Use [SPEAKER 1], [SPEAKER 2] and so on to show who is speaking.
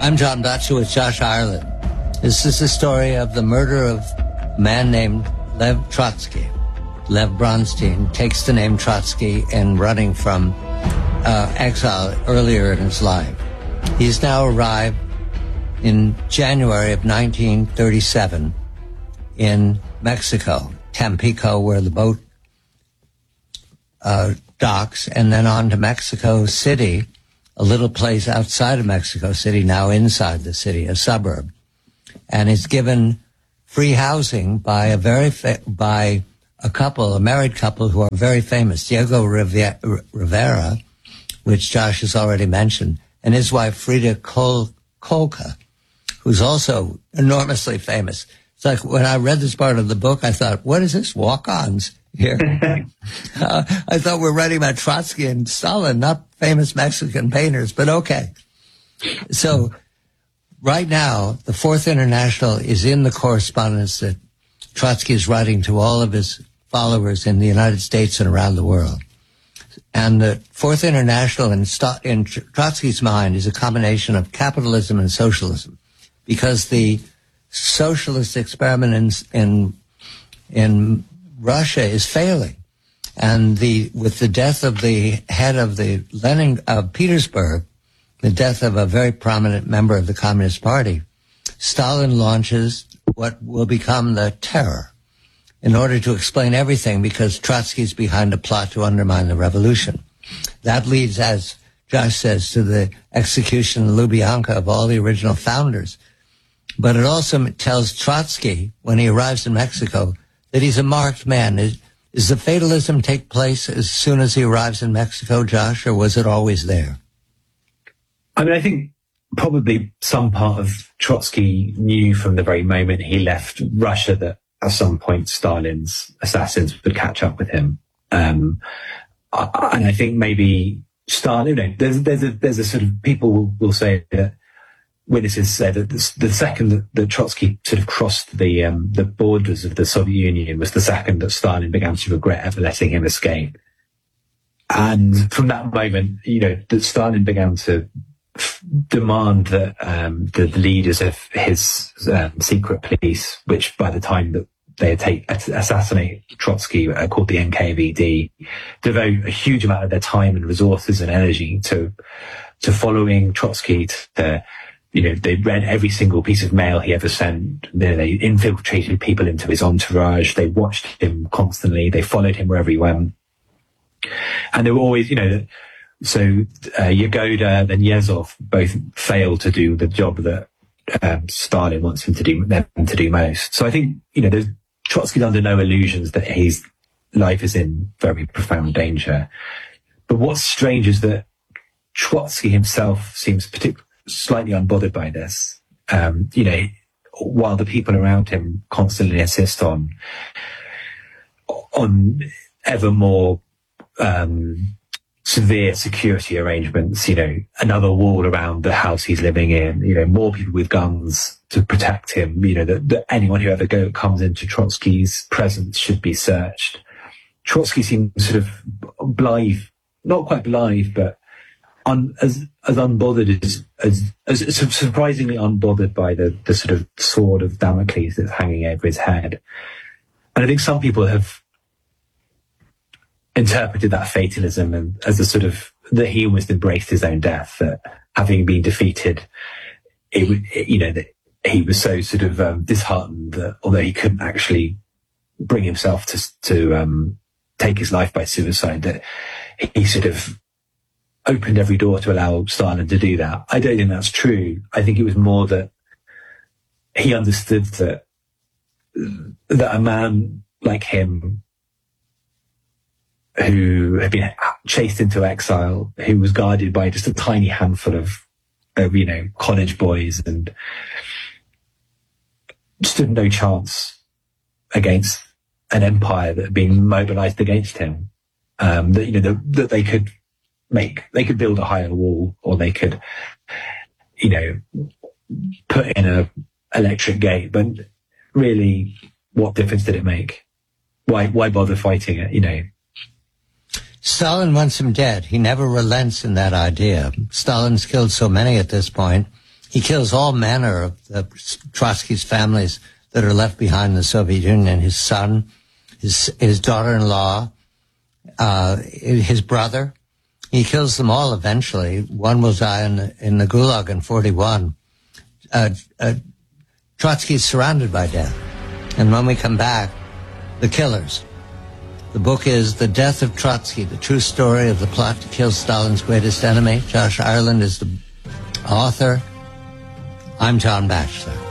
[SPEAKER 1] I'm John Batchelor with Josh Ireland. This is the story of the murder of a man named Lev Trotsky. Lev Bronstein takes the name Trotsky in running from exile earlier in his life. He's now arrived in January of 1937 in Mexico, Tampico, where the boat docks, and then on to Mexico City, a little place outside of Mexico City, now inside the city, a suburb. And is given free housing by a married couple who are very famous, Diego Rivera, which Josh has already mentioned, and his wife Frida Kolka, who's also enormously famous. It's like when I read this part of the book, I thought, what is this, walk-ons here? I thought we're writing about Trotsky and Stalin, not famous Mexican painters, but okay. So right now, the Fourth International is in the correspondence that Trotsky is writing to all of his followers in the United States and around the world. And the Fourth International in Trotsky's mind is a combination of capitalism and socialism, because the socialist experiment in Russia is failing. And with the death of the head of the Lenin of Petersburg, the death of a very prominent member of the Communist Party, Stalin launches what will become the Terror in order to explain everything, because Trotsky's behind a plot to undermine the revolution. That leads, as Josh says, to the execution in Lubyanka of all the original founders. But it also tells Trotsky, when he arrives in Mexico, that he's a marked man. Does the fatalism take place as soon as he arrives in Mexico, Josh, or was it always there?
[SPEAKER 2] I mean, I think probably some part of Trotsky knew from the very moment he left Russia that at some point Stalin's assassins would catch up with him. And I think maybe Stalin, there's a sort of, people will say that, witnesses say that the second that Trotsky sort of crossed the borders of the Soviet Union was the second that Stalin began to regret ever letting him escape. And from that moment, that Stalin began to demand that the leaders of his secret police, which by the time that they assassinate Trotsky, called the NKVD, devote a huge amount of their time and resources and energy to following Trotsky. They read every single piece of mail he ever sent. They infiltrated people into his entourage. They watched him constantly. They followed him wherever he went. And they were always, so Yagoda and Yezhov both failed to do the job that Stalin wants them to do most. So I think, Trotsky's under no illusions that his life is in very profound danger. But what's strange is that Trotsky himself seems slightly unbothered by this. While the people around him constantly insist on ever more severe security arrangements, another wall around the house he's living in, more people with guns to protect him, that anyone who ever comes into Trotsky's presence should be searched. Trotsky seems sort of blithe, not quite blithe, but as unbothered as surprisingly unbothered by the sort of sword of Damocles that's hanging over his head. And I think some people have interpreted that fatalism and as a sort of that he almost embraced his own death, that having been defeated, that he was so sort of disheartened that although he couldn't actually bring himself to take his life by suicide, that he sort of opened every door to allow Stalin to do that. I don't think that's true. I think it was more that he understood that a man like him, who had been chased into exile, who was guarded by just a tiny handful of college boys, and stood no chance against an empire that had been mobilized against him. That they could build a higher wall, or they could, put in a electric gate. But really, what difference did it make? Why bother fighting it?
[SPEAKER 1] Stalin wants him dead. He never relents in that idea. Stalin's killed so many at this point. He kills all manner of Trotsky's families that are left behind in the Soviet Union. His son, his daughter-in-law, his brother. He kills them all eventually. One will die in the Gulag in 41. Trotsky's surrounded by death. And when we come back, the killers. The book is The Death of Trotsky, the true story of the plot to kill Stalin's greatest enemy. Josh Ireland is the author. I'm John Batchelor.